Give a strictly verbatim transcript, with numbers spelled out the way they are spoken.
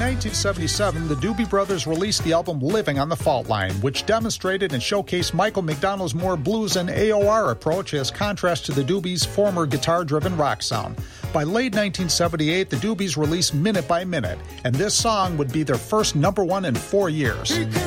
nineteen seventy-seven, the Doobie Brothers released the album Living on the Fault Line, which demonstrated and showcased Michael McDonald's more blues and A O R approach as contrast to the Doobies' former guitar-driven rock sound. By late nineteen seventy-eight, the Doobies released Minute by Minute, and this song would be their first number one in four years.